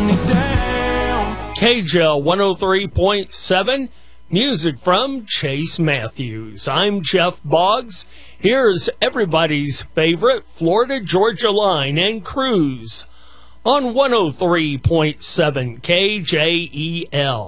KJL 103.7, music from Chase Matthews. I'm Jeff Boggs. Here's everybody's favorite Florida Georgia Line and Cruise on 103.7 KJEL.